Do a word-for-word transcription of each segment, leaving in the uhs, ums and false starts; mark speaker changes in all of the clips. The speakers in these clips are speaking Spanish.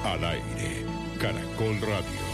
Speaker 1: Al aire, Caracol Radio.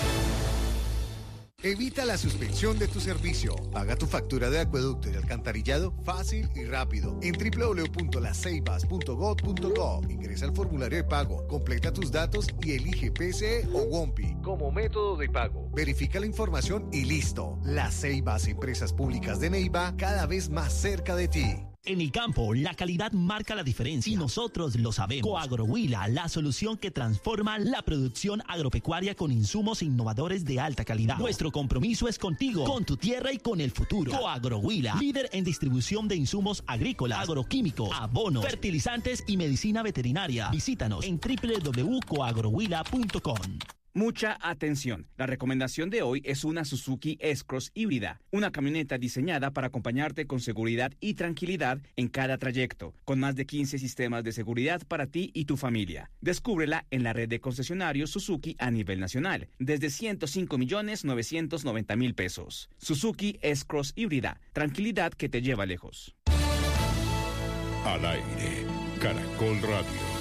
Speaker 2: Evita la suspensión de tu servicio. Paga tu factura de acueducto y alcantarillado fácil y rápido en doble u doble u doble u punto las ceibas punto gob punto co. Ingresa al formulario de pago, completa tus datos y elige P C E o WOMPI como método de pago. Verifica la información y listo. Las Ceibas, empresas públicas de Neiva, cada vez más cerca de ti.
Speaker 3: En el campo, la calidad marca la diferencia y nosotros lo sabemos. Coagrohuila, la solución que transforma la producción agropecuaria con insumos innovadores de alta calidad. Nuestro compromiso es contigo, con tu tierra y con el futuro. Coagrohuila, líder en distribución de insumos agrícolas, agroquímicos, abonos, fertilizantes y medicina veterinaria. Visítanos en doble u doble u doble u punto coagrohuila punto com.
Speaker 4: Mucha atención. La recomendación de hoy es una Suzuki S-Cross híbrida, una camioneta diseñada para acompañarte con seguridad y tranquilidad en cada trayecto, con más de quince sistemas de seguridad para ti y tu familia. Descúbrela en la red de concesionarios Suzuki a nivel nacional, desde ciento cinco millones novecientos noventa mil pesos. Suzuki S-Cross híbrida, tranquilidad que te lleva lejos.
Speaker 1: Al aire, Caracol Radio.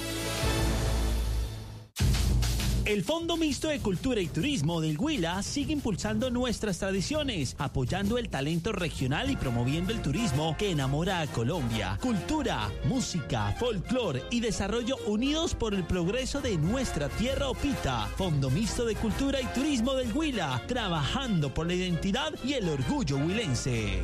Speaker 3: El Fondo Mixto de Cultura y Turismo del Huila sigue impulsando nuestras tradiciones, apoyando el talento regional y promoviendo el turismo que enamora a Colombia. Cultura, música, folclor y desarrollo unidos por el progreso de nuestra tierra opita. Fondo Mixto de Cultura y Turismo del Huila, trabajando por la identidad y el orgullo huilense.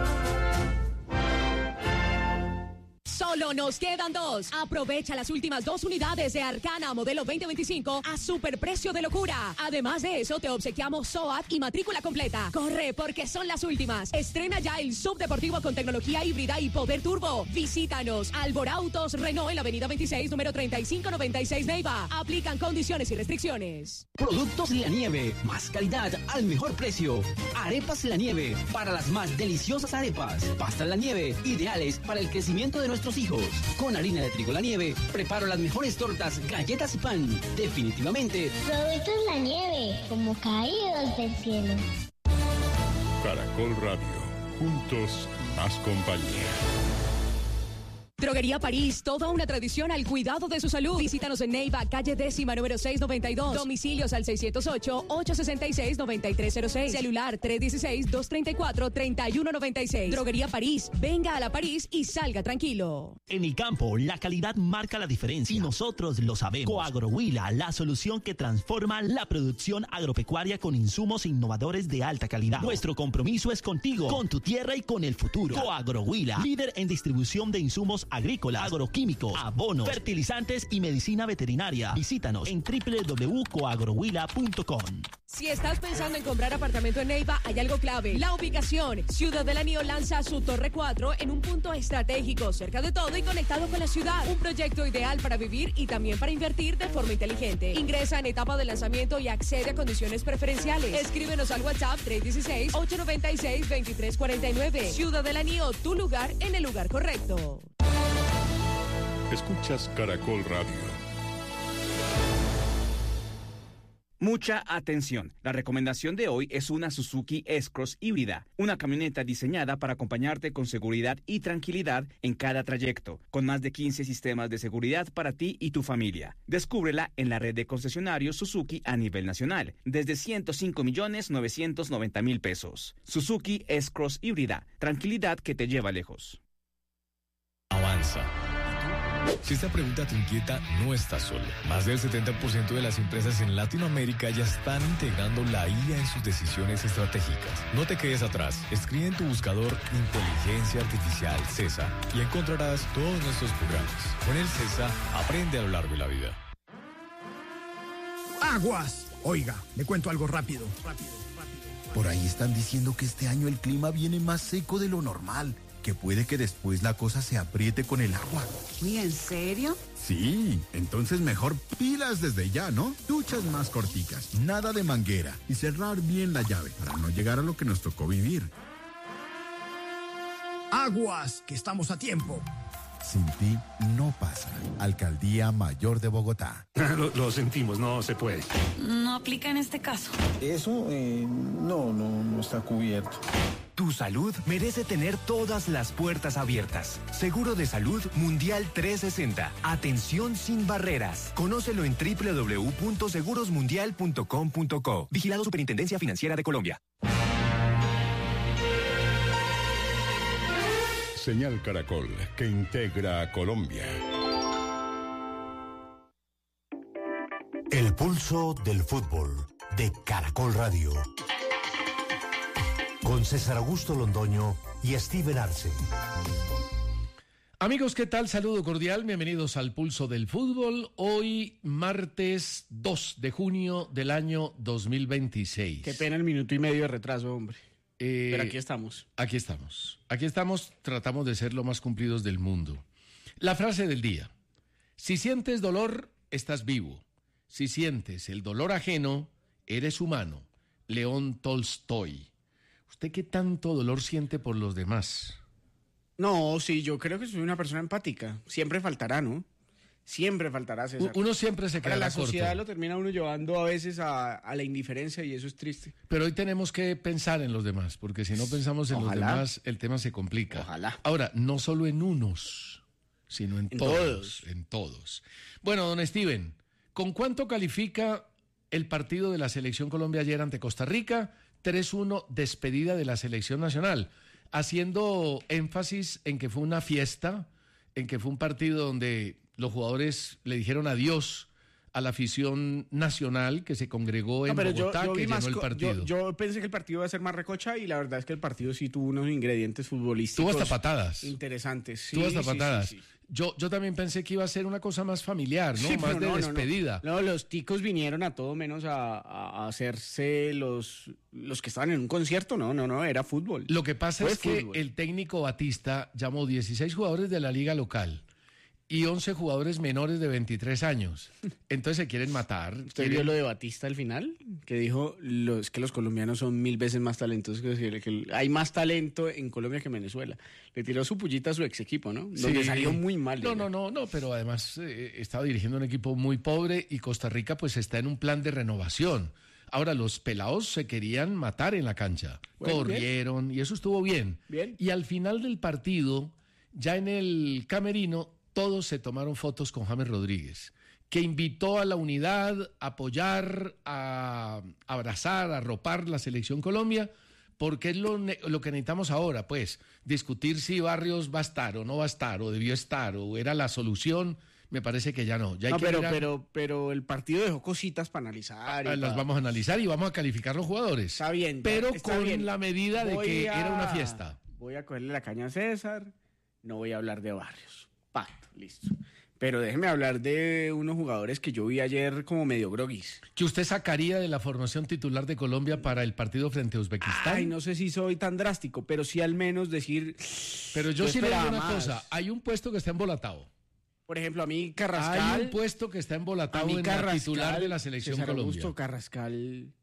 Speaker 5: Solo nos quedan dos. Aprovecha las últimas dos unidades de Arcana modelo veinte veinticinco a superprecio de locura. Además de eso, te obsequiamos S O A T y matrícula completa. Corre, porque son las últimas. Estrena ya el subdeportivo con tecnología híbrida y poder turbo. Visítanos. Alborautos Renault en la avenida veintiséis, número treinta y cinco noventa y seis Neiva. Aplican condiciones y restricciones.
Speaker 6: Productos La Nieve. Más calidad al mejor precio. Arepas La Nieve. Para las más deliciosas arepas. Pasta La Nieve. Ideales para el crecimiento de nuestros hijos. Con harina de trigo La Nieve, preparo las mejores tortas, galletas y pan. Definitivamente,
Speaker 7: Productos La Nieve, como caídos del cielo.
Speaker 1: Caracol Radio, juntos más compañía.
Speaker 5: Droguería París, toda una tradición al cuidado de su salud. Visítanos en Neiva, calle décima, número seiscientos noventa y dos. Domicilios al seiscientos ocho, ochocientos sesenta y seis, noventa y tres cero seis. Celular trescientos dieciséis, doscientos treinta y cuatro, treinta y uno noventa y seis. Droguería París, venga a la París y salga tranquilo.
Speaker 3: En el campo, la calidad marca la diferencia y nosotros lo sabemos. Coagrohuila, la solución que transforma la producción agropecuaria con insumos innovadores de alta calidad. Nuestro compromiso es contigo, con tu tierra y con el futuro. Coagrohuila, líder en distribución de insumos agrícolas, agroquímicos, abonos, fertilizantes y medicina veterinaria. Visítanos en doble u doble u doble u punto coagrohuila punto com.
Speaker 5: Si estás pensando en comprar apartamento en Neiva, hay algo clave: la ubicación. Ciudad del Anillo lanza su Torre cuatro en un punto estratégico, cerca de todo y conectado con la ciudad. Un proyecto ideal para vivir y también para invertir de forma inteligente. Ingresa en etapa de lanzamiento y accede a condiciones preferenciales. Escríbenos al WhatsApp tres uno seis, ocho nueve seis, dos tres cuatro nueve. Ciudad del Anillo, tu lugar en el lugar correcto.
Speaker 1: Escuchas Caracol Radio.
Speaker 4: Mucha atención. La recomendación de hoy es una Suzuki S-Cross híbrida, una camioneta diseñada para acompañarte con seguridad y tranquilidad en cada trayecto, con más de quince sistemas de seguridad para ti y tu familia. Descúbrela en la red de concesionarios Suzuki a nivel nacional, desde ciento cinco millones novecientos noventa mil pesos. Suzuki S-Cross híbrida, tranquilidad que te lleva lejos.
Speaker 8: Avanza. Si esta pregunta te inquieta, no estás solo. Más del setenta por ciento de las empresas en Latinoamérica ya están integrando la I A en sus decisiones estratégicas. No te quedes atrás. Escribe en tu buscador Inteligencia Artificial CESA y encontrarás todos nuestros programas. Con el CESA, aprende a lo largo de la vida.
Speaker 9: ¡Aguas! Oiga, le cuento algo rápido. Rápido, rápido.
Speaker 10: Por ahí están diciendo que este año el clima viene más seco de lo normal, que puede que después la cosa se apriete con el agua.
Speaker 11: ¿Y en serio?
Speaker 10: Sí, entonces mejor pilas desde ya, ¿no? Duchas más corticas, nada de manguera y cerrar bien la llave para no llegar a lo que nos tocó vivir.
Speaker 9: ¡Aguas! Que estamos a tiempo.
Speaker 10: Sin ti no pasa. Alcaldía Mayor de Bogotá.
Speaker 12: Lo, lo sentimos, no se puede.
Speaker 11: No aplica en este caso.
Speaker 13: Eso eh, no, no, no está cubierto.
Speaker 11: Tu salud merece tener todas las puertas abiertas. Seguro de Salud Mundial trescientos sesenta. Atención sin barreras. Conócelo en doble u doble u doble u punto seguros mundial punto com punto co. Vigilado Superintendencia Financiera de Colombia.
Speaker 1: Señal Caracol, que integra a Colombia.
Speaker 13: El pulso del fútbol de Caracol Radio. Con César Augusto Londoño y Steven Arce.
Speaker 14: Amigos, ¿qué tal? Saludo cordial, bienvenidos al Pulso del Fútbol. Hoy, martes dos de junio del año dos mil veintiséis.
Speaker 15: Qué pena el minuto y medio de retraso, hombre. Eh, Pero aquí estamos.
Speaker 14: Aquí estamos. Aquí estamos, tratamos de ser lo más cumplidos del mundo. La frase del día. Si sientes dolor, estás vivo. Si sientes el dolor ajeno, eres humano. León Tolstoy. ¿Usted qué tanto dolor siente por los demás?
Speaker 15: No, sí, yo creo que soy una persona empática. Siempre faltará, ¿no? Siempre faltará, César.
Speaker 14: Uno siempre se queda corto.
Speaker 15: La sociedad lo termina uno llevando a veces a, a la indiferencia y eso es triste.
Speaker 14: Pero hoy tenemos que pensar en los demás, porque si no pensamos en Ojalá. los demás, el tema se complica.
Speaker 15: Ojalá.
Speaker 14: Ahora, no solo en unos, sino en,
Speaker 15: en
Speaker 14: todos,
Speaker 15: todos.
Speaker 14: En todos. Bueno, don Steven, ¿con cuánto califica el partido de la Selección Colombia ayer ante Costa Rica? tres uno, despedida de la Selección Nacional, haciendo énfasis en que fue una fiesta, en que fue un partido donde los jugadores le dijeron adiós a la afición nacional que se congregó en no, Bogotá, yo, yo que llenó el partido.
Speaker 15: Yo, yo pensé que el partido iba a ser más recocha y la verdad es que el partido sí tuvo unos ingredientes futbolísticos.
Speaker 14: Tuvo hasta patadas.
Speaker 15: Interesantes. Sí,
Speaker 14: tuvo hasta
Speaker 15: sí,
Speaker 14: patadas.
Speaker 15: Sí, sí, sí.
Speaker 14: Yo, yo también pensé que iba a ser una cosa más familiar, ¿no?
Speaker 15: Sí,
Speaker 14: más de
Speaker 15: no,
Speaker 14: despedida.
Speaker 15: No, no. no, los ticos vinieron a todo menos a, a hacerse los, los que estaban en un concierto. No, no, no, era fútbol.
Speaker 14: Lo que pasa
Speaker 15: Fue
Speaker 14: es
Speaker 15: fútbol.
Speaker 14: que el técnico Batista llamó dieciséis jugadores de la liga local y once jugadores menores de veintitrés años. Entonces se quieren matar.
Speaker 15: ¿Usted
Speaker 14: quieren...
Speaker 15: vio lo de Batista al final? Que dijo los, que los colombianos son mil veces más talentosos. Que, que hay más talento en Colombia que en Venezuela. Le tiró su pullita a su ex equipo, ¿no? Donde
Speaker 14: sí.
Speaker 15: salió muy mal.
Speaker 14: No, no, no, no, pero además eh, estaba dirigiendo un equipo muy pobre y Costa Rica pues está en un plan de renovación. Ahora, los pelados se querían matar en la cancha. Bueno, corrieron bien. Y eso estuvo bien.
Speaker 15: Bien.
Speaker 14: Y al final del partido, ya en el camerino, todos se tomaron fotos con James Rodríguez, que invitó a la unidad, a apoyar, a abrazar, a arropar la Selección Colombia, porque es lo, lo que necesitamos ahora, pues, discutir si Barrios va a estar o no va a estar, o debió estar, o era la solución. Me parece que ya no. Ya hay
Speaker 15: no,
Speaker 14: que
Speaker 15: pero,
Speaker 14: mirar...
Speaker 15: pero, pero el partido dejó cositas para analizar.
Speaker 14: Ah, las
Speaker 15: para...
Speaker 14: vamos a analizar y vamos a calificar los jugadores.
Speaker 15: Está bien.
Speaker 14: Pero
Speaker 15: está
Speaker 14: con
Speaker 15: bien.
Speaker 14: la medida de
Speaker 15: voy
Speaker 14: que
Speaker 15: a...
Speaker 14: era una fiesta.
Speaker 15: Voy a cogerle la caña a César, no voy a hablar de Barrios. Pacto, listo. Pero déjeme hablar de unos jugadores que yo vi ayer como medio groguis.
Speaker 14: ¿Que usted sacaría de la formación titular de Colombia para el partido frente a Uzbekistán?
Speaker 15: Ay, no sé si soy tan drástico, pero sí al menos decir...
Speaker 14: Pero yo, yo sí le digo una
Speaker 15: más.
Speaker 14: cosa, hay un puesto que está embolatado.
Speaker 15: Por ejemplo, a mí Carrascal...
Speaker 14: Hay un puesto que está embolatado en la titular de la Selección
Speaker 15: César
Speaker 14: Colombia.
Speaker 15: Augusto Carrascal...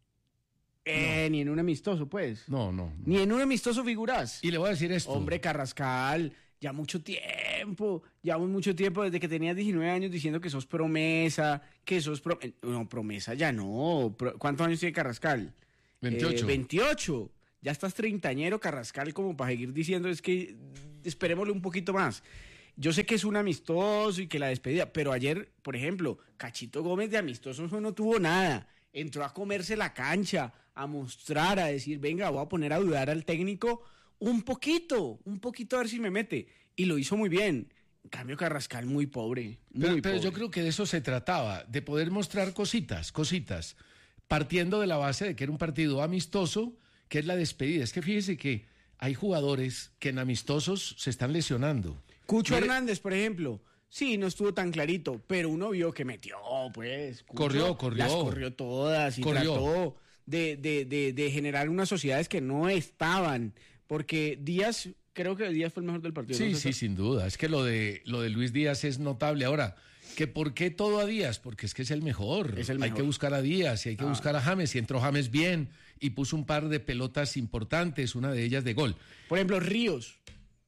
Speaker 15: Eh, no. Ni en un amistoso, pues.
Speaker 14: No, no, no.
Speaker 15: Ni en un amistoso figuras.
Speaker 14: Y le voy a decir esto.
Speaker 15: Hombre, Carrascal... Ya mucho tiempo, ya mucho tiempo, desde que tenías diecinueve años diciendo que sos promesa, que sos... Pro... No, promesa ya no. ¿Cuántos años tiene Carrascal?
Speaker 14: veintiocho.
Speaker 15: Eh, veintiocho. Ya estás treintañero, Carrascal, como para seguir diciendo, es que esperémosle un poquito más. Yo sé que es un amistoso y que la despedida, pero ayer, por ejemplo, Cachito Gómez de amistoso no tuvo nada. Entró a comerse la cancha, a mostrar, a decir, venga, voy a poner a dudar al técnico... Un poquito, un poquito a ver si me mete. Y lo hizo muy bien. En cambio, Carrascal muy pobre. Muy
Speaker 14: pero, pero
Speaker 15: pobre.
Speaker 14: yo creo que de eso se trataba, de poder mostrar cositas, cositas, partiendo de la base de que era un partido amistoso, que es la despedida. Es que fíjese que hay jugadores que en amistosos se están lesionando.
Speaker 15: Cucho
Speaker 14: Mire,
Speaker 15: Hernández, por ejemplo. Sí, no estuvo tan clarito, pero uno vio que metió, pues. Cucho,
Speaker 14: corrió, corrió.
Speaker 15: Las corrió todas y
Speaker 14: corrió.
Speaker 15: trató de, de, de, de generar unas sociedades que no estaban. Porque Díaz, creo que Díaz fue el mejor del partido.
Speaker 14: Sí,
Speaker 15: ¿no?
Speaker 14: sí, sin duda. Es que lo de lo de Luis Díaz es notable. Ahora, ¿que por qué todo a Díaz? Porque es que es el mejor.
Speaker 15: Es el mejor.
Speaker 14: Hay que buscar a Díaz y hay que ah. buscar a James. Y entró James bien y puso un par de pelotas importantes, una de ellas de gol.
Speaker 15: Por ejemplo, Ríos.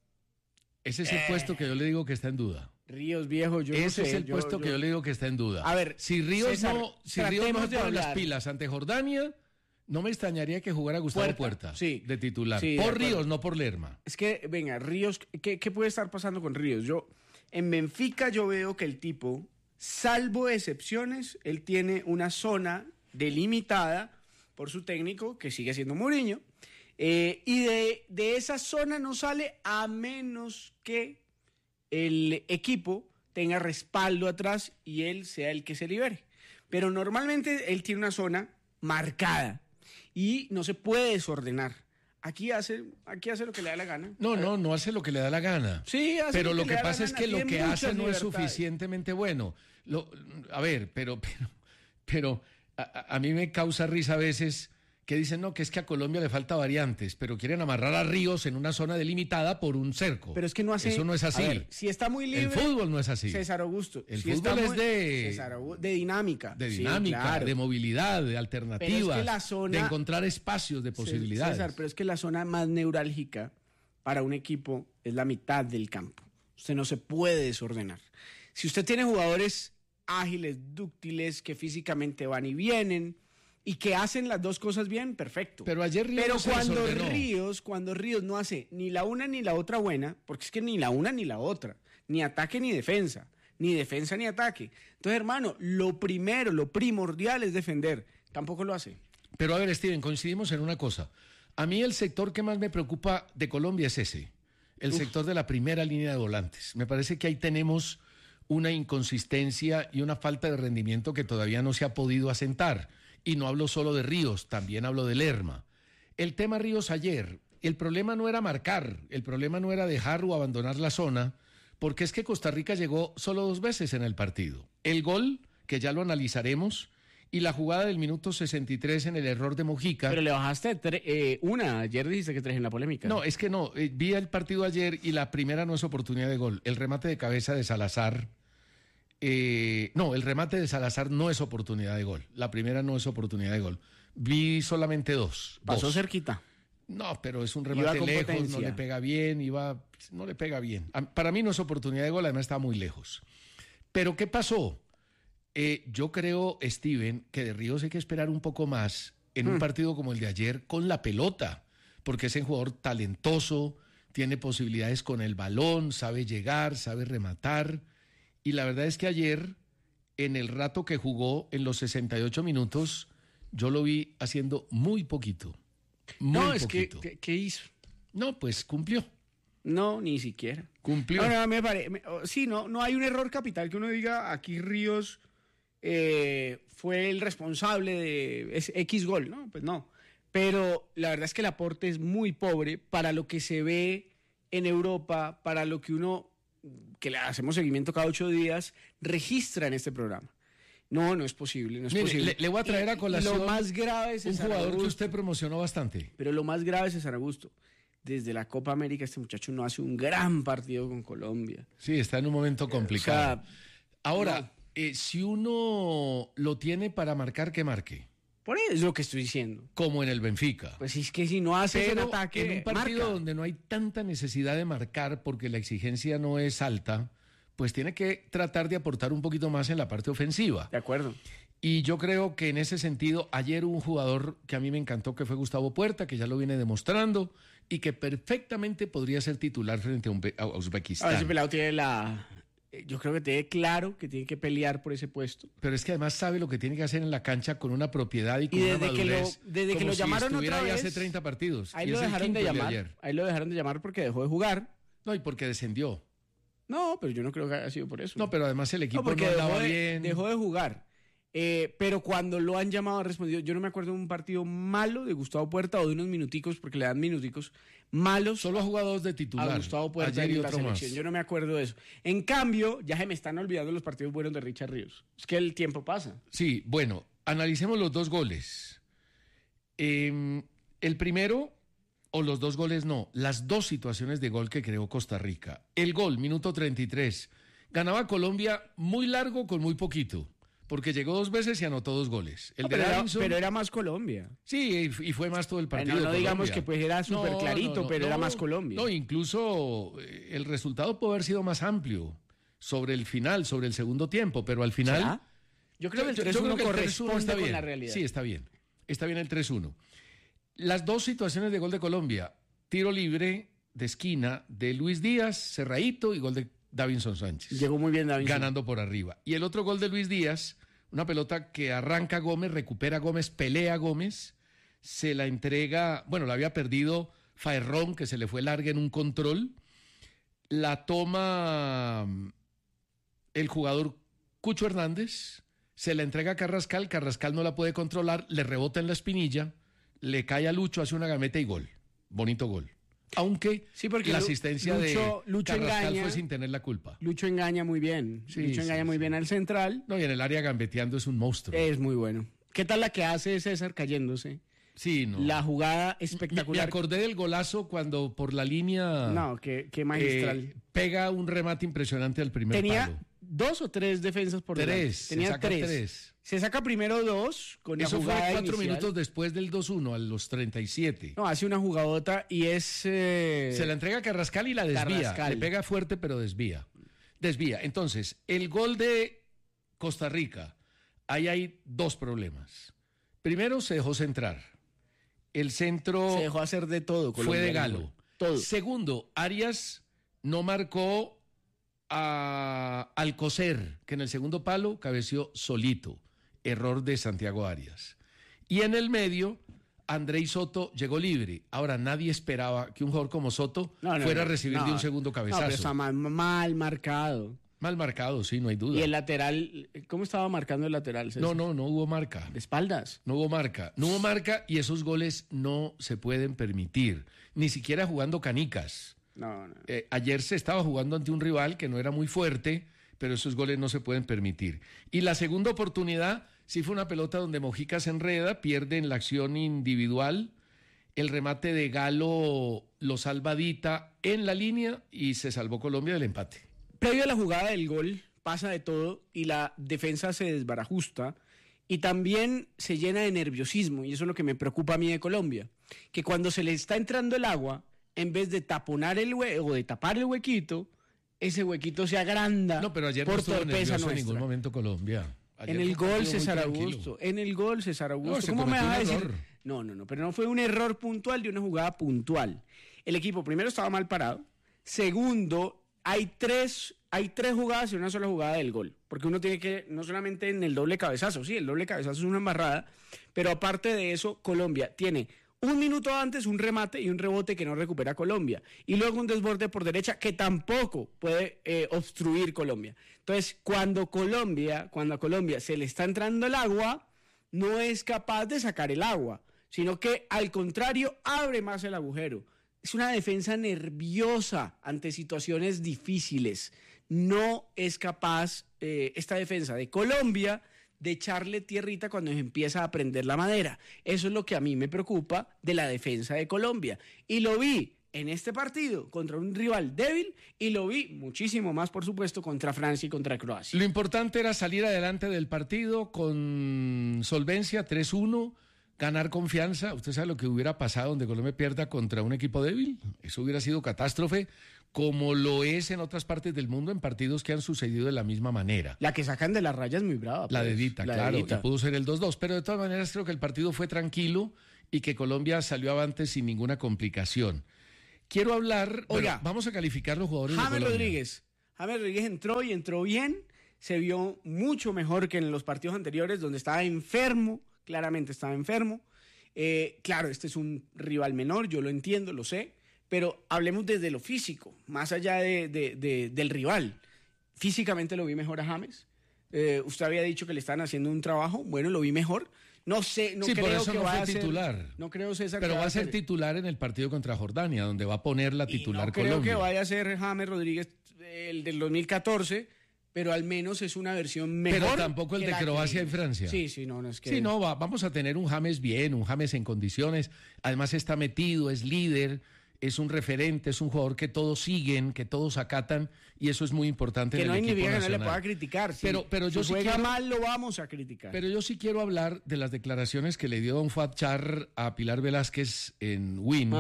Speaker 14: Ese es el eh. puesto que yo le digo que está en duda.
Speaker 15: Ríos, viejo, yo
Speaker 14: Ese
Speaker 15: no sé.
Speaker 14: es el
Speaker 15: yo,
Speaker 14: puesto
Speaker 15: yo...
Speaker 14: que yo le digo que está en duda.
Speaker 15: A ver,
Speaker 14: si Ríos
Speaker 15: César,
Speaker 14: no, si Ríos no se pone las
Speaker 15: hablar.
Speaker 14: pilas ante Jordania... No me extrañaría que jugara Gustavo
Speaker 15: Puerta,
Speaker 14: Puerta,
Speaker 15: sí.
Speaker 14: de titular.
Speaker 15: Sí, de
Speaker 14: por
Speaker 15: acuerdo.
Speaker 14: Ríos, no por Lerma.
Speaker 15: Es que, venga, Ríos, ¿qué, ¿qué puede estar pasando con Ríos? Yo, en Benfica yo veo que el tipo, salvo excepciones, él tiene una zona delimitada por su técnico, que sigue siendo Mourinho, eh, y de, de esa zona no sale a menos que el equipo tenga respaldo atrás y él sea el que se libere. Pero normalmente él tiene una zona marcada y no se puede desordenar. Aquí hace, aquí hace lo que le da la gana.
Speaker 14: No, no, no hace lo que le da la gana.
Speaker 15: Sí, hace
Speaker 14: pero
Speaker 15: lo
Speaker 14: lo
Speaker 15: que
Speaker 14: que
Speaker 15: le da la
Speaker 14: pasa es
Speaker 15: gana,
Speaker 14: que lo
Speaker 15: tiene
Speaker 14: que
Speaker 15: muchas
Speaker 14: hace no es
Speaker 15: libertades.
Speaker 14: suficientemente bueno. Lo, a ver, pero, pero, pero a, a mí me causa risa a veces que dicen, no, que es que a Colombia le falta variantes, pero quieren amarrar a Ríos en una zona delimitada por un cerco.
Speaker 15: Pero es que no hace...
Speaker 14: Eso no es así.
Speaker 15: A ver, si está muy libre...
Speaker 14: El fútbol no es así.
Speaker 15: César Augusto.
Speaker 14: El
Speaker 15: si
Speaker 14: fútbol
Speaker 15: está
Speaker 14: es
Speaker 15: muy-
Speaker 14: de...
Speaker 15: César Augu- de dinámica.
Speaker 14: De
Speaker 15: Sí,
Speaker 14: dinámica,
Speaker 15: claro.
Speaker 14: de movilidad, de alternativas,
Speaker 15: Pero es que la zona-
Speaker 14: de encontrar espacios de posibilidades.
Speaker 15: César, pero es que la zona más neurálgica para un equipo es la mitad del campo. Usted no se puede desordenar. Si usted tiene jugadores ágiles, dúctiles, que físicamente van y vienen y que hacen las dos cosas bien, perfecto.
Speaker 14: Pero ayer Ríos
Speaker 15: Pero
Speaker 14: no se
Speaker 15: cuando
Speaker 14: desordenó.
Speaker 15: Ríos, cuando Ríos no hace ni la una ni la otra buena, porque es que ni la una ni la otra, ni ataque ni defensa, ni defensa ni ataque. Entonces, hermano, lo primero, lo primordial es defender. Tampoco lo hace.
Speaker 14: Pero a ver, Steven, coincidimos en una cosa. A mí el sector que más me preocupa de Colombia es ese, el
Speaker 15: Uf.
Speaker 14: sector de la primera línea de volantes. Me parece que ahí tenemos una inconsistencia y una falta de rendimiento que todavía no se ha podido asentar. Y no hablo solo de Ríos, también hablo de Lerma. El tema Ríos ayer, el problema no era marcar, el problema no era dejar o abandonar la zona, porque es que Costa Rica llegó solo dos veces en el partido. El gol, que ya lo analizaremos, y la jugada del minuto sesenta y tres en el error de Mojica.
Speaker 15: Pero le bajaste tre- eh, una. Ayer dijiste que tres en la polémica.
Speaker 14: No, es que no. eh, vi el partido ayer y la primera no es oportunidad de gol. El remate de cabeza de Salazar. eh, no, el remate de Salazar no es oportunidad de gol. La primera no es oportunidad de gol. Vi solamente dos.
Speaker 15: Pasó
Speaker 14: dos.
Speaker 15: cerquita.
Speaker 14: No, pero es un
Speaker 15: Iba
Speaker 14: remate
Speaker 15: con
Speaker 14: lejos,
Speaker 15: potencia.
Speaker 14: no le pega bien, iba, no le pega bien. A- Para mí no es oportunidad de gol, además estaba muy lejos. Pero ¿qué pasó? Eh, yo creo, Steven, que de Ríos hay que esperar un poco más en un
Speaker 15: Hmm.
Speaker 14: partido como el de ayer con la pelota, porque es un jugador talentoso, tiene posibilidades con el balón, sabe llegar, sabe rematar. Y la verdad es que ayer, en el rato que jugó, en los sesenta y ocho minutos, yo lo vi haciendo muy poquito. Muy
Speaker 15: no, es que,
Speaker 14: poquito.
Speaker 15: que- ¿qué hizo?
Speaker 14: No, pues cumplió.
Speaker 15: No, ni siquiera.
Speaker 14: Cumplió.
Speaker 15: No, no, me pare- me- oh, sí, no, no hay un error capital que uno diga aquí Ríos eh, fue el responsable de ese X gol, ¿no? Pues no. Pero la verdad es que el aporte es muy pobre para lo que se ve en Europa, para lo que uno, que le hacemos seguimiento cada ocho días, registra en este programa. No, no es posible, no es
Speaker 14: Mire,
Speaker 15: posible.
Speaker 14: le, le voy a traer
Speaker 15: Y-
Speaker 14: a
Speaker 15: y
Speaker 14: colación
Speaker 15: lo más grave es
Speaker 14: un
Speaker 15: César
Speaker 14: jugador que
Speaker 15: Augusto.
Speaker 14: usted promocionó bastante.
Speaker 15: Pero lo más grave es César Augusto. Desde la Copa América este muchacho no hace un gran partido con Colombia.
Speaker 14: Sí, está en un momento complicado.
Speaker 15: O sea,
Speaker 14: Ahora,
Speaker 15: no.
Speaker 14: eh, si uno lo tiene para marcar, que marque.
Speaker 15: Por eso es lo que estoy diciendo.
Speaker 14: Como en el Benfica.
Speaker 15: Pues es que si no haces el
Speaker 14: Pero
Speaker 15: ataque,
Speaker 14: en un partido
Speaker 15: marca.
Speaker 14: donde no hay tanta necesidad de marcar porque la exigencia no es alta, pues tiene que tratar de aportar un poquito más en la parte ofensiva.
Speaker 15: De acuerdo.
Speaker 14: Y yo creo que en ese sentido, ayer hubo un jugador que a mí me encantó, que fue Gustavo Puerta, que ya lo viene demostrando y que perfectamente podría ser titular frente a, un, a Uzbekistán.
Speaker 15: A ver si Pelado tiene la... Yo creo que tiene claro que tiene que pelear por ese puesto.
Speaker 14: Pero es que además sabe lo que tiene que hacer en la cancha con una propiedad y con
Speaker 15: Y
Speaker 14: una
Speaker 15: desde que lo,
Speaker 14: madurez,
Speaker 15: desde que
Speaker 14: como
Speaker 15: lo
Speaker 14: si
Speaker 15: llamaron
Speaker 14: estuviera
Speaker 15: otra
Speaker 14: ahí
Speaker 15: vez...
Speaker 14: hace treinta partidos.
Speaker 15: Ahí
Speaker 14: y
Speaker 15: lo
Speaker 14: es el
Speaker 15: dejaron de
Speaker 14: quinto el
Speaker 15: llamar.
Speaker 14: ayer.
Speaker 15: Ahí lo dejaron de llamar porque dejó de jugar.
Speaker 14: No, y porque descendió.
Speaker 15: No, pero yo no creo que haya sido por eso.
Speaker 14: No, pero además el equipo
Speaker 15: No, porque
Speaker 14: no
Speaker 15: dejó
Speaker 14: andaba
Speaker 15: de,
Speaker 14: bien.
Speaker 15: dejó de jugar. Eh, pero cuando lo han llamado ha respondido. Yo no me acuerdo de un partido malo de Gustavo Puerta o de unos minuticos, porque le dan minuticos malos.
Speaker 14: Solo ha jugado dos de titular.
Speaker 15: A Gustavo Puerta
Speaker 14: Ayer y
Speaker 15: en la
Speaker 14: otro más.
Speaker 15: selección. Yo no me acuerdo de eso. En cambio, ya se me están olvidando los partidos buenos de Richard Ríos. Es que el tiempo pasa.
Speaker 14: Sí, bueno, analicemos los dos goles. Eh, el primero, o los dos goles no, las dos situaciones de gol que creó Costa Rica. El gol, minuto treinta y tres. Ganaba Colombia muy largo con muy poquito, porque llegó dos veces y anotó dos goles. El
Speaker 15: No,
Speaker 14: de
Speaker 15: pero, era,
Speaker 14: Davinson-
Speaker 15: pero era más Colombia.
Speaker 14: Sí, y y fue más todo el partido.
Speaker 15: Bueno, no
Speaker 14: de
Speaker 15: digamos
Speaker 14: Colombia.
Speaker 15: que pues era súper clarito, pero era más Colombia.
Speaker 14: No, incluso eh, el resultado puede haber sido más amplio sobre el final, sobre el segundo tiempo, pero al final...
Speaker 15: ¿Será? Yo creo que el tres uno
Speaker 14: creo que el tres uno
Speaker 15: corresponde
Speaker 14: está
Speaker 15: con
Speaker 14: bien.
Speaker 15: la realidad.
Speaker 14: Sí, está bien. está bien el tres uno. Las dos situaciones de gol de Colombia, tiro libre de esquina de Luis Díaz, cerradito, y gol de Davinson Sánchez.
Speaker 15: Llegó muy bien Davinson.
Speaker 14: Ganando por arriba. Y el otro gol de Luis Díaz, una pelota que arranca Gómez, recupera Gómez, pelea Gómez, se la entrega, bueno, la había perdido Faerrón, que se le fue larga en un control, la toma el jugador Cucho Hernández, se la entrega a Carrascal, Carrascal no la puede controlar, le rebota en la espinilla, le cae a Lucho, hace una gameta y gol. Bonito gol. Aunque
Speaker 15: sí, porque
Speaker 14: la asistencia
Speaker 15: Lucho,
Speaker 14: de
Speaker 15: Lucho
Speaker 14: Carrascal
Speaker 15: engaña,
Speaker 14: fue sin tener la culpa.
Speaker 15: Lucho engaña muy bien.
Speaker 14: Sí,
Speaker 15: Lucho
Speaker 14: sí,
Speaker 15: engaña
Speaker 14: sí.
Speaker 15: muy bien al central.
Speaker 14: No, y en el área gambeteando es un monstruo.
Speaker 15: Es muy bueno. ¿Qué tal la que hace César cayéndose?
Speaker 14: Sí, no.
Speaker 15: La jugada espectacular.
Speaker 14: Me acordé del golazo cuando por la línea...
Speaker 15: No, qué, qué magistral.
Speaker 14: Eh, pega un remate impresionante al primer
Speaker 15: Tenía
Speaker 14: palo.
Speaker 15: dos o tres defensas por delante.
Speaker 14: Tres.
Speaker 15: Tenía
Speaker 14: se saca
Speaker 15: tres.
Speaker 14: tres.
Speaker 15: Se saca primero dos con
Speaker 14: Eso
Speaker 15: la
Speaker 14: fue
Speaker 15: jugada
Speaker 14: cuatro
Speaker 15: inicial.
Speaker 14: minutos después del dos uno, a los treinta y siete.
Speaker 15: No, hace una jugadota y es... Eh...
Speaker 14: Se la entrega a Carrascal y la desvía.
Speaker 15: Carrascal.
Speaker 14: Le pega fuerte, pero desvía. Desvía. Entonces, el gol de Costa Rica, ahí hay dos problemas. Primero, se dejó centrar. El centro...
Speaker 15: Se dejó hacer de todo.
Speaker 14: Fue de
Speaker 15: Colombia,
Speaker 14: Galo.
Speaker 15: Todo.
Speaker 14: Segundo, Arias no marcó a Alcocer, que en el segundo palo cabeció solito. Error de Santiago Arias. Y en el medio, Andrei Soto llegó libre. Ahora, nadie esperaba que un jugador como Soto
Speaker 15: No, no,
Speaker 14: fuera
Speaker 15: no,
Speaker 14: a recibir
Speaker 15: no.
Speaker 14: de un segundo
Speaker 15: No,
Speaker 14: cabezazo.
Speaker 15: pero está mal, mal marcado.
Speaker 14: Mal marcado, sí, no hay duda.
Speaker 15: Y el lateral, ¿cómo estaba marcando el lateral, César?
Speaker 14: No, no, no hubo marca.
Speaker 15: De espaldas.
Speaker 14: No hubo marca. No hubo marca y esos goles no se pueden permitir. Ni siquiera jugando canicas.
Speaker 15: No, no.
Speaker 14: Eh, ayer se estaba jugando ante un rival que no era muy fuerte, pero esos goles no se pueden permitir. Y la segunda oportunidad sí fue una pelota donde Mojica se enreda, pierde en la acción individual. El remate de Galo lo salva Dita en la línea y se salvó Colombia del empate.
Speaker 15: Previo a la jugada del gol, pasa de todo y la defensa se desbarajusta y también se llena de nerviosismo, y eso es lo que me preocupa a mí de Colombia, que cuando se le está entrando el agua, en vez de taponar el hue o de tapar el huequito, ese huequito se agranda
Speaker 14: No, pero ayer
Speaker 15: por
Speaker 14: no estuvo
Speaker 15: torpeza
Speaker 14: nervioso en
Speaker 15: nuestra.
Speaker 14: ningún momento Colombia. Ayer
Speaker 15: En el
Speaker 14: fue un
Speaker 15: gol
Speaker 14: partido muy
Speaker 15: César
Speaker 14: tranquilo.
Speaker 15: Augusto, en el gol César Augusto.
Speaker 14: No, se
Speaker 15: ¿Cómo me
Speaker 14: cometió
Speaker 15: vas a
Speaker 14: un
Speaker 15: decir?
Speaker 14: error.
Speaker 15: No, no, no, pero no fue un error puntual de una jugada puntual. El equipo primero estaba mal parado. Segundo, hay tres, hay tres jugadas y una sola jugada del gol. Porque uno tiene que, no solamente en el doble cabezazo, sí, el doble cabezazo es una embarrada, pero aparte de eso, Colombia tiene un minuto antes un remate y un rebote que no recupera Colombia. Y luego un desborde por derecha que tampoco puede eh, obstruir Colombia. Entonces, cuando Colombia, cuando a Colombia se le está entrando el agua, no es capaz de sacar el agua, sino que al contrario abre más el agujero. Es una defensa nerviosa ante situaciones difíciles. No es capaz eh, esta defensa de Colombia de echarle tierrita cuando se empieza a prender la madera. Eso es lo que a mí me preocupa de la defensa de Colombia. Y lo vi en este partido contra un rival débil y lo vi muchísimo más, por supuesto, contra Francia y contra Croacia.
Speaker 14: Lo importante era salir adelante del partido con solvencia, tres uno, ganar confianza. ¿Usted sabe lo que hubiera pasado donde Colombia pierda contra un equipo débil? Eso hubiera sido catástrofe, como lo es en otras partes del mundo en partidos que han sucedido de la misma manera.
Speaker 15: La que sacan de la raya es muy brava.
Speaker 14: La
Speaker 15: pues.
Speaker 14: de Dita,
Speaker 15: La
Speaker 14: claro,
Speaker 15: de Dita.
Speaker 14: y pudo ser el dos dos, pero de todas maneras creo que el partido fue tranquilo y que Colombia salió avante sin ninguna complicación. Quiero hablar,
Speaker 15: Oiga,
Speaker 14: bueno, vamos a calificar los jugadores de
Speaker 15: James
Speaker 14: Colombia.
Speaker 15: Rodríguez. James Rodríguez entró y entró bien, se vio mucho mejor que en los partidos anteriores donde estaba enfermo, claramente estaba enfermo. Eh, claro, este es un rival menor, yo lo entiendo, lo sé, pero hablemos desde lo físico, más allá de, de, de, del rival. Físicamente lo vi mejor a James. Eh, usted había dicho que le estaban haciendo un trabajo, bueno, lo vi mejor. No sé, no
Speaker 14: sí,
Speaker 15: creo
Speaker 14: por eso
Speaker 15: que
Speaker 14: no
Speaker 15: vaya
Speaker 14: fue
Speaker 15: a ser
Speaker 14: titular.
Speaker 15: No creo, César,
Speaker 14: pero
Speaker 15: que
Speaker 14: va a ser
Speaker 15: ser
Speaker 14: titular en el partido contra Jordania, donde va a poner la titular
Speaker 15: no creo
Speaker 14: Colombia.
Speaker 15: que vaya a ser James Rodríguez el del dos mil catorce, pero al menos es una versión mejor.
Speaker 14: Pero tampoco el
Speaker 15: que
Speaker 14: de
Speaker 15: la que
Speaker 14: Croacia y
Speaker 15: vimos.
Speaker 14: Francia.
Speaker 15: Sí, sí, no, no es que...
Speaker 14: Sí, no, va, vamos a tener un James bien, un James en condiciones. Además está metido, es líder, es un referente, es un jugador que todos siguen, que todos acatan, y eso es muy importante
Speaker 15: Que
Speaker 14: en
Speaker 15: no
Speaker 14: el
Speaker 15: hay ni
Speaker 14: equipo
Speaker 15: bien que no le
Speaker 14: nacional.
Speaker 15: pueda criticar. Sí.
Speaker 14: Pero, pero yo
Speaker 15: si
Speaker 14: sí
Speaker 15: juega
Speaker 14: quiero,
Speaker 15: mal, lo vamos a criticar.
Speaker 14: Pero yo sí quiero hablar de las declaraciones que le dio don Fuad Char a Pilar Velázquez en Win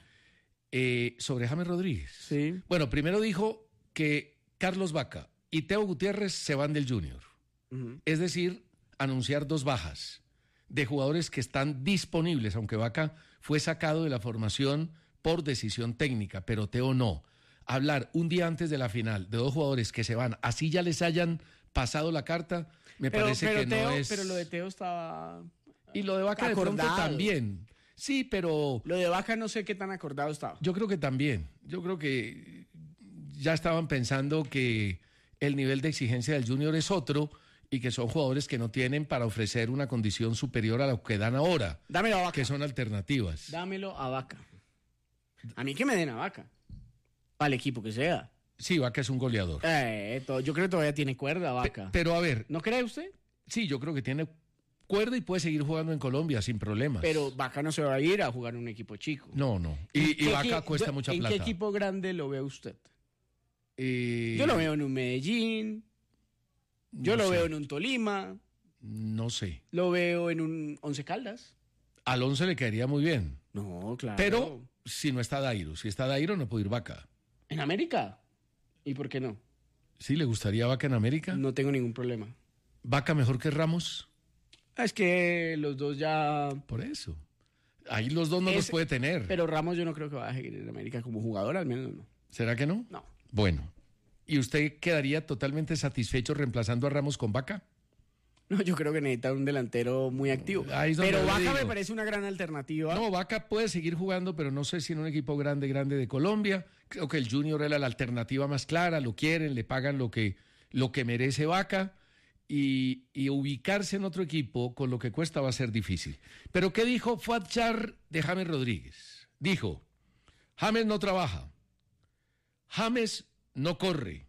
Speaker 14: eh, sobre James Rodríguez.
Speaker 15: Sí.
Speaker 14: Bueno, primero dijo que Carlos Vaca y Teo Gutiérrez se van del Junior.
Speaker 15: Uh-huh.
Speaker 14: Es decir, anunciar dos bajas. de jugadores que están disponibles, aunque Vaca fue sacado de la formación por decisión técnica, pero Teo no. Hablar un día antes de la final de dos jugadores que se van, así ya les hayan pasado la carta, me
Speaker 15: pero,
Speaker 14: parece
Speaker 15: pero
Speaker 14: que
Speaker 15: Teo,
Speaker 14: no es...
Speaker 15: Pero lo de Teo estaba...
Speaker 14: Y lo de Vaca acordado. De pronto también. Sí, pero...
Speaker 15: Lo de Vaca no sé qué tan acordado estaba.
Speaker 14: Yo creo que también. Yo creo que ya estaban pensando que el nivel de exigencia del Junior es otro y que son jugadores que no tienen para ofrecer una condición superior a lo que dan ahora.
Speaker 15: Dámelo a Vaca.
Speaker 14: Que son alternativas.
Speaker 15: Dámelo a Vaca. A mí que me den a Vaca. Para el equipo que sea.
Speaker 14: Sí, Vaca es un goleador.
Speaker 15: Eh, to- yo creo que todavía tiene cuerda, Vaca.
Speaker 14: Pe- pero a ver...
Speaker 15: ¿No cree usted?
Speaker 14: Sí, yo creo que tiene cuerda y puede seguir jugando en Colombia sin problemas.
Speaker 15: Pero Vaca no se va a ir a jugar en un equipo chico.
Speaker 14: No, no. Y, y Vaca
Speaker 15: equi-
Speaker 14: cuesta mucha
Speaker 15: ¿En
Speaker 14: plata.
Speaker 15: qué equipo grande lo ve usted?
Speaker 14: Eh,
Speaker 15: Yo lo veo en un Medellín. Yo
Speaker 14: no
Speaker 15: lo
Speaker 14: sé.
Speaker 15: veo en un Tolima.
Speaker 14: No sé.
Speaker 15: Lo veo en un Once Caldas.
Speaker 14: Al once le caería muy bien.
Speaker 15: No, claro.
Speaker 14: Pero si no está Dairo. Si está Dairo no puede ir Vaca.
Speaker 15: ¿En América? ¿Y por qué no?
Speaker 14: ¿Sí le gustaría Vaca en América?
Speaker 15: No tengo ningún problema.
Speaker 14: ¿Vaca mejor que Ramos?
Speaker 15: Ah, es que los dos ya...
Speaker 14: Por eso. Ahí los dos no
Speaker 15: Es-
Speaker 14: los puede tener.
Speaker 15: Pero Ramos yo no creo que vaya a seguir en América como jugador, al menos no.
Speaker 14: ¿Será que no?
Speaker 15: No.
Speaker 14: Bueno. ¿Y usted quedaría totalmente satisfecho reemplazando a Ramos con Vaca?
Speaker 15: No, yo creo que necesita un delantero muy activo.
Speaker 14: Ahí es donde
Speaker 15: Pero
Speaker 14: yo le
Speaker 15: Vaca
Speaker 14: digo.
Speaker 15: me parece una gran alternativa.
Speaker 14: No, Vaca puede seguir jugando, pero no sé si en un equipo grande, grande de Colombia. Creo que el Junior era la alternativa más clara, lo quieren, le pagan lo que, lo que merece Vaca y, y ubicarse en otro equipo con lo que cuesta va a ser difícil. Pero ¿qué dijo Fuad Char de James Rodríguez? Dijo, James no trabaja, James no corre,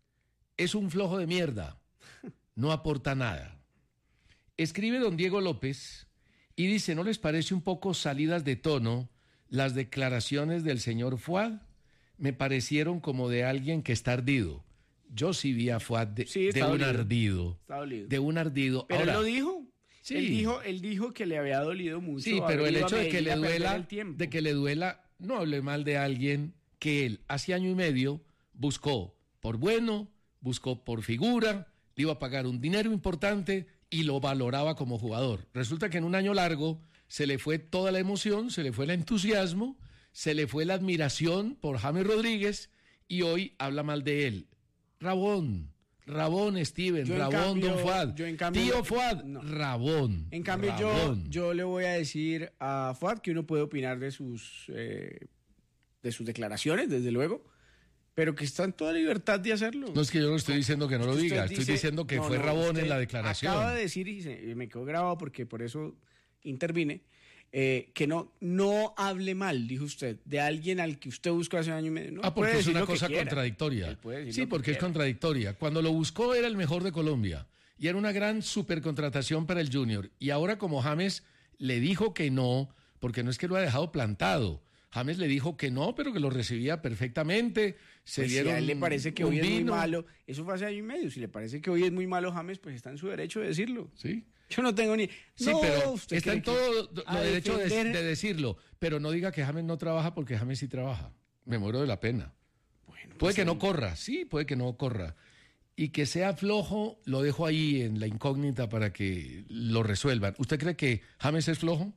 Speaker 14: es un flojo de mierda, no aporta nada. Escribe don Diego López y dice, ¿no les parece un poco salidas de tono las declaraciones del señor Fuad? Me parecieron como de alguien que está ardido. Yo sí vi a Fuad de,
Speaker 15: Sí,
Speaker 14: de
Speaker 15: está
Speaker 14: un
Speaker 15: dolido.
Speaker 14: ardido.
Speaker 15: Está dolido.
Speaker 14: De un ardido.
Speaker 15: Pero
Speaker 14: Ahora,
Speaker 15: él lo dijo.
Speaker 14: Sí.
Speaker 15: Él dijo, él dijo que le había dolido mucho.
Speaker 14: sí, pero
Speaker 15: haber
Speaker 14: el
Speaker 15: ido a
Speaker 14: hecho de que
Speaker 15: Medellín
Speaker 14: le
Speaker 15: a perder
Speaker 14: duela,
Speaker 15: el tiempo.
Speaker 14: de que le duela, no hable mal de alguien que él hace año y medio buscó por bueno, buscó por figura, le iba a pagar un dinero importante y lo valoraba como jugador. Resulta que en un año largo se le fue toda la emoción, se le fue el entusiasmo, se le fue la admiración por James Rodríguez y hoy habla mal de él. Rabón, Rabón Steven,
Speaker 15: Yo, en
Speaker 14: Rabón
Speaker 15: cambio-
Speaker 14: Don Fuad,
Speaker 15: yo, en cambio-
Speaker 14: tío Fuad,
Speaker 15: no.
Speaker 14: Rabón.
Speaker 15: En cambio, yo,
Speaker 14: Rabón.
Speaker 15: yo le voy a decir a Fuad que uno puede opinar de sus, eh, de sus declaraciones, desde luego, pero que está en toda libertad de hacerlo.
Speaker 14: No es que yo no estoy diciendo que no lo
Speaker 15: Usted
Speaker 14: diga,
Speaker 15: dice-
Speaker 14: estoy diciendo que
Speaker 15: no,
Speaker 14: fue
Speaker 15: no,
Speaker 14: Rabón
Speaker 15: usted
Speaker 14: en la declaración.
Speaker 15: Acaba de decir, y se- me quedó grabado porque por eso intervine, eh, que no, no hable mal, dijo usted, de alguien al que usted buscó hace un año y medio. No,
Speaker 14: Ah,
Speaker 15: puede
Speaker 14: porque es
Speaker 15: decir
Speaker 14: una
Speaker 15: lo que
Speaker 14: cosa
Speaker 15: quiera.
Speaker 14: contradictoria.
Speaker 15: Él puede decir
Speaker 14: Sí,
Speaker 15: lo que
Speaker 14: porque es
Speaker 15: quiera.
Speaker 14: contradictoria. Cuando lo buscó era el mejor de Colombia y era una gran supercontratación para el Junior. Y ahora como James le dijo que no, porque no es que lo ha dejado plantado. James le dijo que no, pero que lo recibía perfectamente. Se
Speaker 15: Pues si
Speaker 14: dieron
Speaker 15: a él le parece que
Speaker 14: un
Speaker 15: hoy es muy
Speaker 14: vino.
Speaker 15: malo, eso fue hace año y medio. Si le parece que hoy es muy malo James, pues está en su derecho de decirlo.
Speaker 14: Sí.
Speaker 15: Yo no tengo ni.
Speaker 14: Sí,
Speaker 15: No,
Speaker 14: pero
Speaker 15: usted
Speaker 14: está
Speaker 15: cree
Speaker 14: en
Speaker 15: que
Speaker 14: todo lo
Speaker 15: a
Speaker 14: derecho de,
Speaker 15: defender-
Speaker 14: de decirlo. Pero no diga que James no trabaja porque James sí trabaja. Me muero de la pena.
Speaker 15: Bueno,
Speaker 14: Puede
Speaker 15: pues
Speaker 14: que
Speaker 15: él-
Speaker 14: no corra, sí, puede que no corra. Y que sea flojo, lo dejo ahí en la incógnita para que lo resuelvan. ¿Usted cree que James es flojo?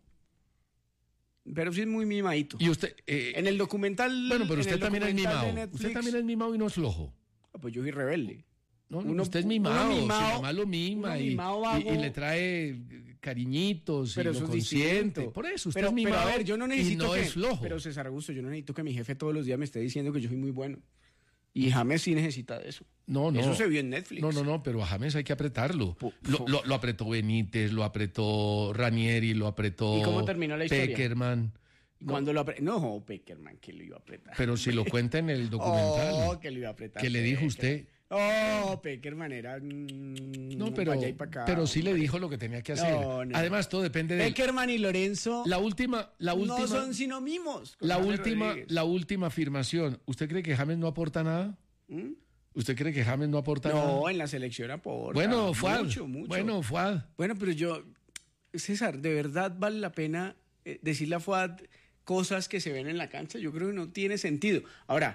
Speaker 15: Pero sí es muy mimadito.
Speaker 14: Y usted, eh,
Speaker 15: En el documental.
Speaker 14: bueno, pero
Speaker 15: en
Speaker 14: usted
Speaker 15: el
Speaker 14: también es
Speaker 15: documental de
Speaker 14: mimado. Usted
Speaker 15: Netflix-
Speaker 14: también es mimado y no es flojo.
Speaker 15: Ah, pues yo soy rebelde.
Speaker 14: No, no,
Speaker 15: Uno-
Speaker 14: usted es
Speaker 15: uno
Speaker 14: mimado,
Speaker 15: mimado-
Speaker 14: su mamá lo mima
Speaker 15: uno
Speaker 14: y,
Speaker 15: mimado
Speaker 14: y-
Speaker 15: vago.
Speaker 14: y le trae cariñitos
Speaker 15: Pero
Speaker 14: y
Speaker 15: eso
Speaker 14: lo
Speaker 15: es
Speaker 14: consiente.
Speaker 15: distinto.
Speaker 14: Por eso, usted
Speaker 15: pero,
Speaker 14: es mimado
Speaker 15: pero a ver, yo no necesito
Speaker 14: y no
Speaker 15: que,
Speaker 14: es flojo.
Speaker 15: Pero César Augusto, yo no necesito que mi jefe todos los días me esté diciendo que yo soy muy bueno. Y James sí necesita de eso.
Speaker 14: No, no.
Speaker 15: Eso se vio en Netflix.
Speaker 14: No, no, no, pero a James hay que apretarlo.
Speaker 15: Po-
Speaker 14: Lo,
Speaker 15: po-
Speaker 14: lo- lo apretó Benítez, lo apretó Ranieri, lo apretó
Speaker 15: ¿Y cómo terminó la historia?
Speaker 14: Peckerman.
Speaker 15: ¿Y cuándo lo apretó? No, Peckerman, que lo iba a apretar.
Speaker 14: Pero si lo cuenta en el documental.
Speaker 15: Oh, que lo iba a apretar.
Speaker 14: que le dijo usted.
Speaker 15: Oh, Peckerman era. mm,
Speaker 14: No, pero,
Speaker 15: vaya ahí pa' acá,
Speaker 14: pero sí le
Speaker 15: hombre.
Speaker 14: dijo lo que tenía que hacer.
Speaker 15: No, no.
Speaker 14: Además, todo depende de.
Speaker 15: Peckerman y Lorenzo.
Speaker 14: La última, la última,
Speaker 15: no son sino mimos. con
Speaker 14: la
Speaker 15: James
Speaker 14: última,
Speaker 15: Rodríguez.
Speaker 14: la última afirmación. ¿Usted cree que James no aporta nada?
Speaker 15: ¿Mm?
Speaker 14: ¿Usted cree que James no aporta nada?
Speaker 15: No, en la selección aporta.
Speaker 14: Bueno, Fuad.
Speaker 15: Mucho, mucho.
Speaker 14: Bueno, Fuad.
Speaker 15: Bueno, pero yo, César, ¿de verdad vale la pena eh, decirle a Fuad cosas que se ven en la cancha? Yo creo que no tiene sentido. Ahora,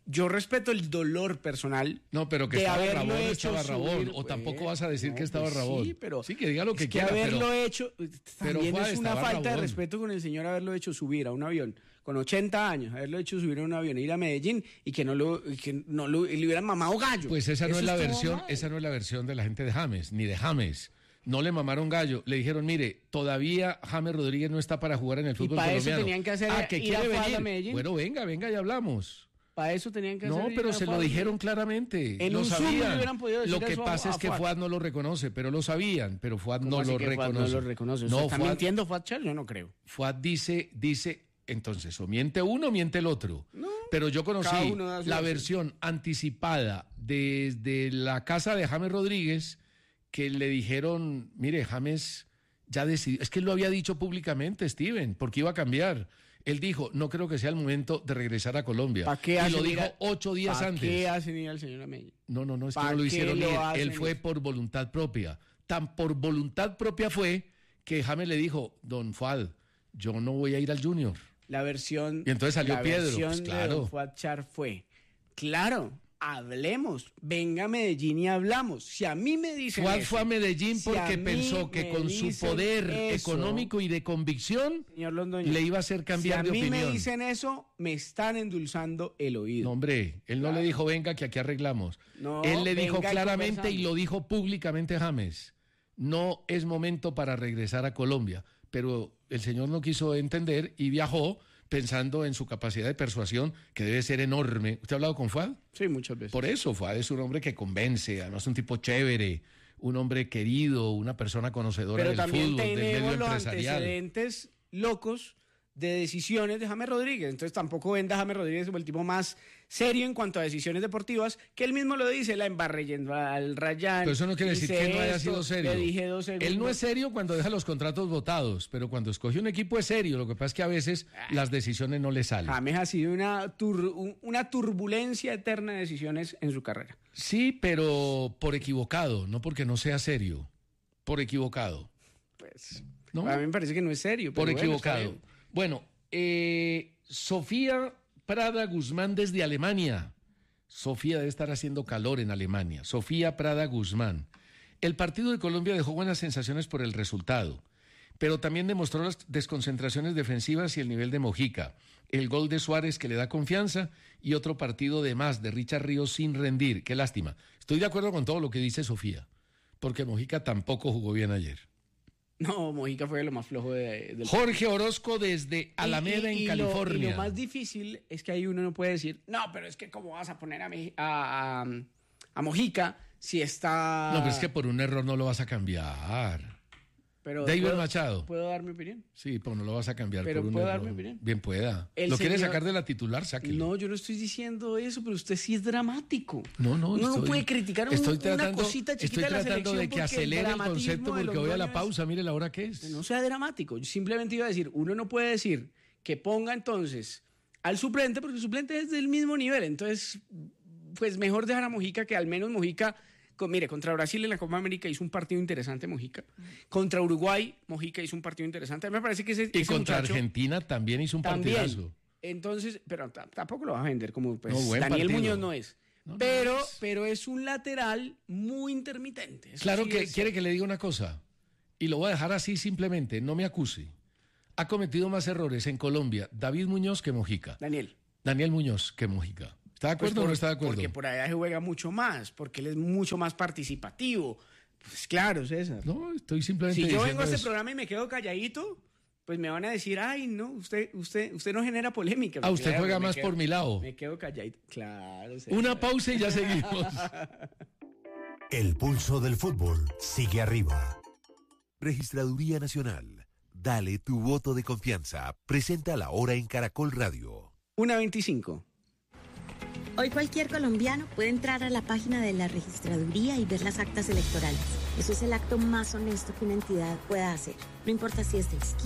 Speaker 15: Yo respeto el dolor personal.
Speaker 14: No, pero que
Speaker 15: de
Speaker 14: estaba
Speaker 15: haberlo
Speaker 14: Rabón,
Speaker 15: hecho
Speaker 14: estaba Rabón.
Speaker 15: subir,
Speaker 14: O
Speaker 15: pues,
Speaker 14: tampoco vas a decir
Speaker 15: no,
Speaker 14: que estaba
Speaker 15: pues
Speaker 14: Rabón.
Speaker 15: Sí, pero
Speaker 14: sí, que diga lo que
Speaker 15: es
Speaker 14: quiera.
Speaker 15: Que haberlo
Speaker 14: pero,
Speaker 15: hecho, también
Speaker 14: pero
Speaker 15: es una falta
Speaker 14: Rabón.
Speaker 15: de respeto con el señor haberlo hecho subir a un avión. Con ochenta años, haberlo hecho subir a un avión, ir a Medellín y que no lo, y que no lo, y le hubieran mamado gallo.
Speaker 14: Pues esa no
Speaker 15: Eso
Speaker 14: es la
Speaker 15: estuvo
Speaker 14: versión,
Speaker 15: mal.
Speaker 14: esa no es la versión de la gente de James, ni de James. No le mamaron gallo, le dijeron, mire, todavía James Rodríguez no está para jugar en el fútbol
Speaker 15: para
Speaker 14: colombiano.
Speaker 15: eso tenían que hacer
Speaker 14: ah, que
Speaker 15: ir
Speaker 14: quiere
Speaker 15: a Fuad a
Speaker 14: venir.
Speaker 15: Medellín.
Speaker 14: Bueno, venga, venga, ya hablamos.
Speaker 15: Para eso tenían que hacer
Speaker 14: No,
Speaker 15: ir
Speaker 14: pero
Speaker 15: a
Speaker 14: se
Speaker 15: Fuad.
Speaker 14: lo dijeron claramente.
Speaker 15: En
Speaker 14: lo
Speaker 15: un Zoom le
Speaker 14: sabían.
Speaker 15: hubieran podido decir
Speaker 14: Lo que
Speaker 15: eso a-
Speaker 14: pasa
Speaker 15: a
Speaker 14: es que
Speaker 15: Fuad.
Speaker 14: Fuad no lo reconoce, pero lo sabían, pero Fuad
Speaker 15: ¿Cómo
Speaker 14: no
Speaker 15: así
Speaker 14: lo
Speaker 15: que Fuad
Speaker 14: reconoce.
Speaker 15: no lo reconoce? ¿Usted
Speaker 14: No,
Speaker 15: está
Speaker 14: Fuad-
Speaker 15: mintiendo, Fuad Char? Yo no creo.
Speaker 14: Fuad dice, dice, entonces, o miente uno o miente el otro. Pero yo conocí
Speaker 15: cada uno da su
Speaker 14: la
Speaker 15: versión.
Speaker 14: versión anticipada desde la casa de James Rodríguez, que le dijeron, mire, James ya decidió, es que él lo había dicho públicamente, Steven, porque iba a cambiar. Él dijo, no creo que sea el momento de regresar a Colombia.
Speaker 15: ¿Para qué
Speaker 14: y
Speaker 15: hacen
Speaker 14: lo
Speaker 15: ir
Speaker 14: dijo
Speaker 15: a-
Speaker 14: ocho días
Speaker 15: ¿para
Speaker 14: antes.
Speaker 15: qué hacen ir al señor Amella?
Speaker 14: No, no, no, es que
Speaker 15: ¿Pa'
Speaker 14: no lo
Speaker 15: qué
Speaker 14: hicieron
Speaker 15: lo
Speaker 14: ir.
Speaker 15: hacen
Speaker 14: Él fue
Speaker 15: ir?
Speaker 14: por voluntad propia. Tan por voluntad propia fue que James le dijo, don Fuad, yo no voy a ir al Junior.
Speaker 15: La versión.
Speaker 14: Y entonces salió
Speaker 15: la
Speaker 14: Piedro,
Speaker 15: versión
Speaker 14: pues, claro.
Speaker 15: de don Fuad Char fue. Claro, hablemos. Venga a Medellín y hablamos. Si a mí me dicen.
Speaker 14: Fuad
Speaker 15: eso,
Speaker 14: fue a Medellín
Speaker 15: si
Speaker 14: porque
Speaker 15: a mí
Speaker 14: pensó que
Speaker 15: me
Speaker 14: con su
Speaker 15: dicen
Speaker 14: poder
Speaker 15: eso,
Speaker 14: económico y de convicción
Speaker 15: señor Londoño,
Speaker 14: le iba a hacer cambiar
Speaker 15: si
Speaker 14: de
Speaker 15: a mí
Speaker 14: opinión.
Speaker 15: me dicen eso, me están endulzando el oído.
Speaker 14: No, hombre, él no
Speaker 15: Claro.
Speaker 14: le dijo, venga, que aquí arreglamos.
Speaker 15: No,
Speaker 14: él le dijo
Speaker 15: venga y
Speaker 14: claramente y
Speaker 15: conversamos.
Speaker 14: lo dijo públicamente a James, no es momento para regresar a Colombia. Pero el señor no quiso entender y viajó pensando en su capacidad de persuasión, que debe ser enorme. ¿Usted ha hablado con Fuad?
Speaker 15: Sí, muchas veces.
Speaker 14: Por eso, Fuad es un hombre que convence, además un tipo chévere, un hombre querido, una persona conocedora
Speaker 15: Pero
Speaker 14: del
Speaker 15: también
Speaker 14: fútbol, del medio
Speaker 15: tenemos los
Speaker 14: empresarial.
Speaker 15: antecedentes locos de decisiones de James Rodríguez. Entonces tampoco venda a James Rodríguez como el tipo más serio en cuanto a decisiones deportivas, que él mismo lo dice, la embarré yendo al Rayán.
Speaker 14: Pero eso no quiere decir
Speaker 15: hice
Speaker 14: que no haya
Speaker 15: esto,
Speaker 14: sido serio.
Speaker 15: Le dije dos segundos.
Speaker 14: Él no es serio cuando deja los contratos votados, pero cuando escoge un equipo es serio. Lo que pasa es que a veces las decisiones no le salen.
Speaker 15: James ha sido una, tur- un- una turbulencia eterna de decisiones en su carrera.
Speaker 14: Sí, pero por equivocado, no porque no sea serio. Por equivocado.
Speaker 15: Pues,
Speaker 14: ¿no?
Speaker 15: a mí me parece que no es serio.
Speaker 14: Por
Speaker 15: pero bueno, está
Speaker 14: equivocado.
Speaker 15: bien.
Speaker 14: Bueno, eh, Sofía Prada Guzmán desde Alemania. Sofía debe estar haciendo calor en Alemania. Sofía Prada Guzmán. El partido de Colombia dejó buenas sensaciones por el resultado, pero también demostró las desconcentraciones defensivas y el nivel de Mojica. El gol de Suárez que le da confianza y otro partido de más de Richard Ríos sin rendir. Qué lástima. Estoy de acuerdo con todo lo que dice Sofía, porque Mojica tampoco jugó bien ayer.
Speaker 15: No, Mojica fue lo más flojo de, del
Speaker 14: Jorge Orozco desde Alameda,
Speaker 15: Y- y- y
Speaker 14: en
Speaker 15: lo-
Speaker 14: California.
Speaker 15: y lo más difícil es que ahí uno no puede decir, no, pero es que cómo vas a poner a, Me- a, a- a Mojica si está...
Speaker 14: No, pero es que por un error no lo vas a cambiar.
Speaker 15: Pero
Speaker 14: David
Speaker 15: ¿puedo-
Speaker 14: Machado.
Speaker 15: ¿Puedo dar mi opinión?
Speaker 14: Sí, pues no lo vas a cambiar
Speaker 15: Pero
Speaker 14: por un
Speaker 15: ¿puedo dar
Speaker 14: error.
Speaker 15: mi opinión?
Speaker 14: Bien pueda.
Speaker 15: El
Speaker 14: ¿Lo quiere
Speaker 15: señor-
Speaker 14: sacar de la titular? Sáquelo.
Speaker 15: No, yo no estoy diciendo eso, pero usted sí es dramático.
Speaker 14: No, no,
Speaker 15: Uno no
Speaker 14: estoy-
Speaker 15: puede criticar un-
Speaker 14: estoy
Speaker 15: una
Speaker 14: tratando,
Speaker 15: cosita chiquita
Speaker 14: Estoy
Speaker 15: de la
Speaker 14: tratando de
Speaker 15: selección
Speaker 14: que
Speaker 15: porque el
Speaker 14: acelere el
Speaker 15: dramatismo
Speaker 14: concepto
Speaker 15: de
Speaker 14: porque voy a la
Speaker 15: Londoño es-
Speaker 14: pausa. Mire la hora que es.
Speaker 15: No sea dramático. Yo simplemente iba a decir, uno no puede decir que ponga entonces al suplente, porque el suplente es del mismo nivel. Entonces, pues mejor dejar a Mojica, que al menos Mojica, con- mire, contra Brasil en la Copa América hizo un partido interesante Mojica. Contra Uruguay, Mojica hizo un partido interesante. A mí me parece que ese,
Speaker 14: Y
Speaker 15: ese
Speaker 14: contra
Speaker 15: muchacho
Speaker 14: Argentina también hizo un
Speaker 15: también.
Speaker 14: partidazo.
Speaker 15: Entonces, pero t- tampoco lo va a vender como pues,
Speaker 14: No, buen
Speaker 15: Daniel
Speaker 14: partido.
Speaker 15: Muñoz no es.
Speaker 14: No, no
Speaker 15: pero,
Speaker 14: es.
Speaker 15: pero es un lateral muy intermitente. Eso
Speaker 14: Claro
Speaker 15: sí
Speaker 14: que
Speaker 15: es-
Speaker 14: quiere que le diga una cosa. Y lo voy a dejar así simplemente. No me acuse. Ha cometido más errores en Colombia David Muñoz que Mojica.
Speaker 15: Daniel.
Speaker 14: Daniel Muñoz que Mojica. ¿Está de
Speaker 15: Pues
Speaker 14: acuerdo o
Speaker 15: por-
Speaker 14: no está de acuerdo?
Speaker 15: Porque por allá se juega mucho más, porque él es mucho más participativo. Pues claro, César.
Speaker 14: No, estoy simplemente
Speaker 15: Si yo vengo a
Speaker 14: diciendo
Speaker 15: este
Speaker 14: eso.
Speaker 15: programa y me quedo calladito, pues me van a decir, ay, no, usted, usted, usted no genera polémica.
Speaker 14: Ah, usted
Speaker 15: Claro,
Speaker 14: juega
Speaker 15: me
Speaker 14: más
Speaker 15: quedo-
Speaker 14: por mi lado.
Speaker 15: Me quedo calladito. Claro, César.
Speaker 14: Una pausa y ya seguimos.
Speaker 13: El pulso del fútbol sigue arriba. Registraduría Nacional. Dale tu voto de confianza. Presenta la hora en Caracol Radio.
Speaker 15: Una veinticinco.
Speaker 16: Hoy cualquier colombiano puede entrar a la página de la registraduría y ver las actas electorales. Eso es el acto más honesto que una entidad pueda hacer. No importa si es de izquierda